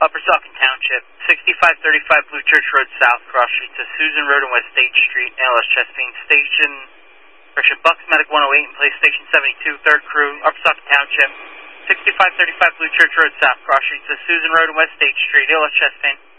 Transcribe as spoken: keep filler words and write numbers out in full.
Upper Saucon Township, sixty-five thirty-five Blue Church Road South, cross street to Susan Road and West State Street, L S Chesapeake Station, correction, Bucks Medic one oh eight in place Station seventy-two, third crew, Upper Saucon Township, sixty-five thirty-five Blue Church Road South, cross street to Susan Road and West State Street, L S Chesapeake.